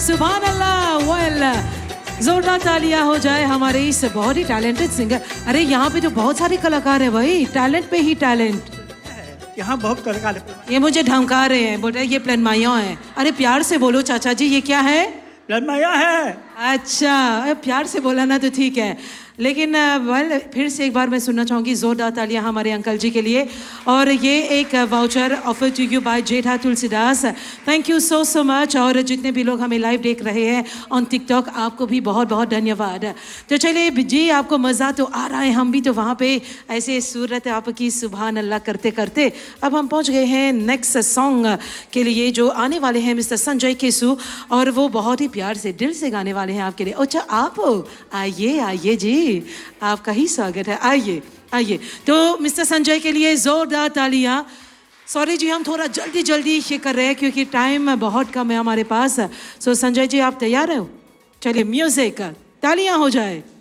सुभान अल्लाह। वेल, जोरदार तालियां हो जाए हमारे इस बहुत ही टैलेंटेड सिंगर। अरे यहाँ पे तो बहुत सारे कलाकार है भाई, टैलेंट पे ही टैलेंट। यहाँ बहुत कलाकार है। ये मुझे धमका रहे हैं, बोल रहे हैं ये प्लनमाया है। अरे प्यार से बोलो चाचा जी, ये क्या है? प्लनमाया है। अच्छा, प्यार से बोला ना तो ठीक है, लेकिन वेल फिर से एक बार मैं सुनना चाहूँगी जोरदार तालियां हमारे अंकल जी के लिए। और ये एक voucher offer to you bye Jetha Tulsidas. Thank you so so much. और जितने भी लोग हमें लाइव देख रहे हैं ऑन टिकटॉक, आपको भी बहुत बहुत धन्यवाद। तो चलिए जी, आपको मज़ा तो आ रहा है, हम भी तो वहाँ पे ऐसे सूरत आपकी सुभान अल्लाह करते करते अब हम पहुँच गए हैं नेक्स्ट सॉन्ग के लिए, जो आने वाले हैं मिस्टर संजय केसु, और वो बहुत ही प्यार से दिल से गाने वाले हैं आपके लिए। अच्छा, आप आइए आइए जी, आपका ही स्वागत है, आइए आइए। तो मिस्टर संजय के लिए जोरदार तालियां। सॉरी जी, हम थोड़ा जल्दी जल्दी ये कर रहे हैं क्योंकि टाइम बहुत कम है हमारे पास। सो संजय जी, आप तैयार हो? चलिए म्यूजिक, तालियां हो जाए।